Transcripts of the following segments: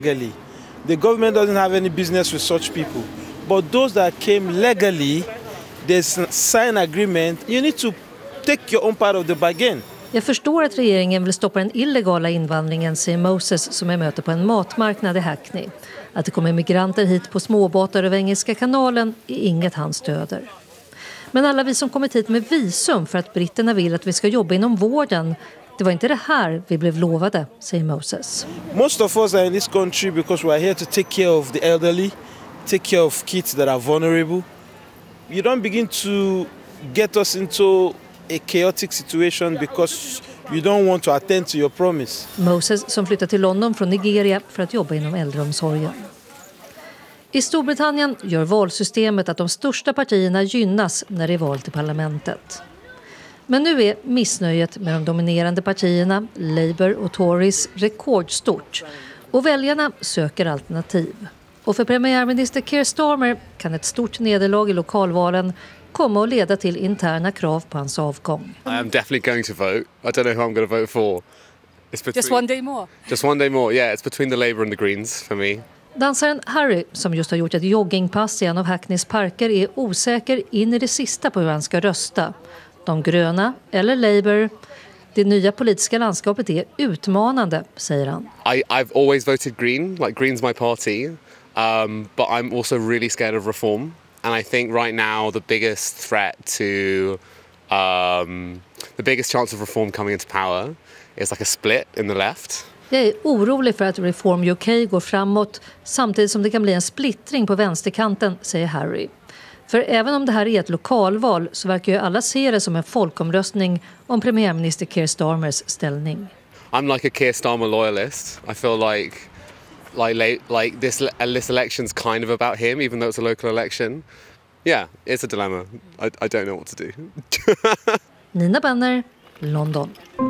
The government doesn't have any business with such people. But those that came legally, there's sign agreement. You need to take your own part of the bargain. Jag förstår att regeringen vill stoppa den illegala invandringen, säger Moses som är möte på en matmarknad i Hackney. Att det kommer migranter hit på småbåtar över Engelska kanalen är inget han stöder. Men alla vi som kommit hit med visum för att britterna vill att vi ska jobba inom vården, det var inte det här vi blev lovade, säger Moses. Most of us are in this country because we are here to take care of the elderly, take care of kids that are vulnerable. You don't begin to get us into a chaotic situation because you don't want to attend to your promise. Moses som flyttat till London från Nigeria för att jobba inom äldreomsorgen. I Storbritannien gör valsystemet att de största partierna gynnas när det är val till parlamentet. Men nu är missnöjet med de dominerande partierna, Labour och Tories, rekordstort. Och väljarna söker alternativ. Och för premiärminister Keir Starmer kan ett stort nederlag i lokalvalen komma att leda till interna krav på hans avgång. I am definitely going to vote. I don't know who I'm going to vote for. Just one day more? Just one day more, yeah. It's between the Labour and the Greens for me. Dansaren Harry, som just har gjort ett joggingpass i en av Hackneys parker, är osäker in i det sista på hur han ska rösta. De gröna eller Labour. Det nya politiska landskapet är utmanande, säger han. I've always voted Green, like Green's my party. But I'm also really scared of reform. And I think right now the biggest threat to the biggest chance of reform coming into power is like a split in the left. Jag är orolig för att Reform UK går framåt samtidigt som det kan bli en splittring på vänsterkanten, säger Harry. För även om det här är ett lokalval så verkar ju alla se det som en folkomröstning om premiärminister Keir Starmers ställning. I'm like a Keir Starmer loyalist. I feel like this election's kind of about him, even though it's a local election. Yeah, it's a dilemma. I don't know what to do. Nina Benner, London.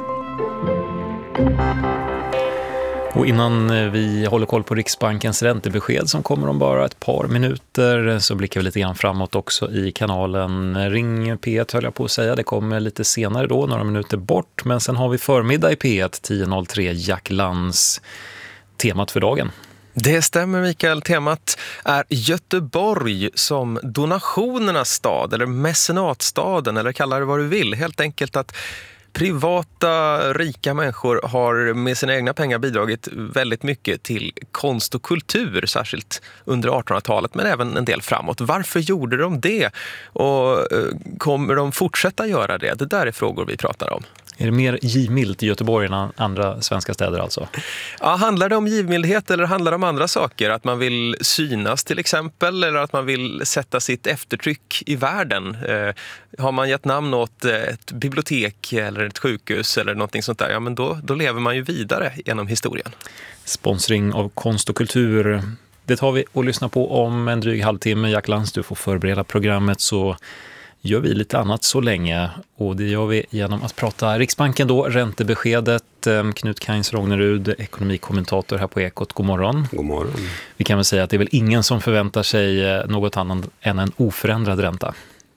Och innan vi håller koll på Riksbankens räntebesked som kommer om bara ett par minuter så blickar vi lite grann framåt också i kanalen Ring P1 höll jag på att säga. Det kommer lite senare då, några minuter bort. Men sen har vi förmiddag i P1 10.03 Jack Lands temat för dagen. Det stämmer Mikael, temat är Göteborg som donationernas stad eller mecenatstaden eller kalla det vad du vill. Helt enkelt att privata, rika människor har med sina egna pengar bidragit väldigt mycket till konst och kultur, särskilt under 1800-talet, men även en del framåt. Varför gjorde de det? Och kommer de fortsätta göra det? Det där är frågor vi pratar om. Är det mer givmilt i Göteborg än andra svenska städer alltså? Ja, handlar det om givmildhet eller handlar det om andra saker? Att man vill synas till exempel eller att man vill sätta sitt eftertryck i världen? Har man gett namn åt ett bibliotek eller ett sjukhus eller någonting sånt där, ja men då lever man ju vidare genom historien. Sponsring av konst och kultur, det tar vi och lyssna på om en dryg halvtimme. Jack Lands, du får förbereda programmet så gör vi lite annat så länge och det gör vi genom att prata Riksbanken då, räntebeskedet. Knut Kains Rognerud, ekonomikommentator här på Ekot. God morgon. God morgon. Vi kan väl säga att det är väl ingen som förväntar sig något annat än en oförändrad ränta.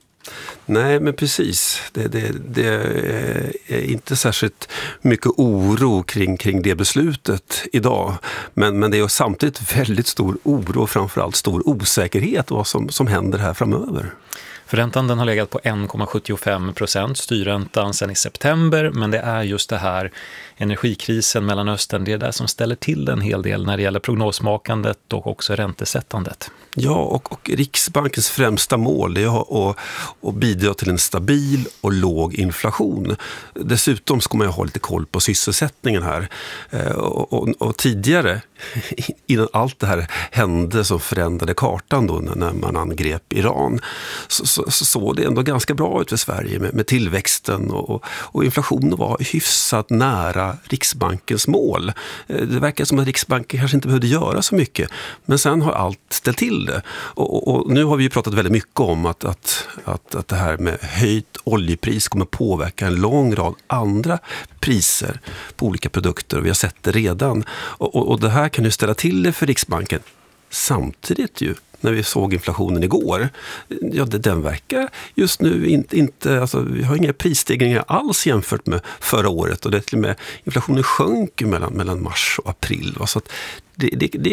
Nej, men precis. Det är inte särskilt mycket oro kring det beslutet idag. Men det är samtidigt väldigt stor oro och framförallt stor osäkerhet vad som händer här framöver. Förräntan den har legat på 1,75%, styrräntan sedan i september, men det är just det här energikrisen mellan Östern, det är det som ställer till en hel del när det gäller prognosmakandet och också räntesättandet. Ja, och Riksbankens främsta mål är att bidra till en stabil och låg inflation. Dessutom ska man ju ha lite koll på sysselsättningen här. Och tidigare, innan allt det här hände som förändrade kartan då när man angrep Iran, så såg det ändå ganska bra ut för Sverige med tillväxten och inflationen var hyfsat nära Riksbankens mål. Det verkar som att Riksbanken kanske inte behövde göra så mycket, men sen har allt ställt till det. Och nu har vi ju pratat väldigt mycket om att det här med höjt oljepris kommer påverka en lång rad andra priser på olika produkter och vi har sett det redan. Och det här kan ju ställa till det för Riksbanken. Samtidigt ju när vi såg inflationen igår. Ja, den verkar just nu inte alltså, vi har inga prisstegringar alls jämfört med förra året och det till och med inflationen sjönk mellan mars och april. Så att det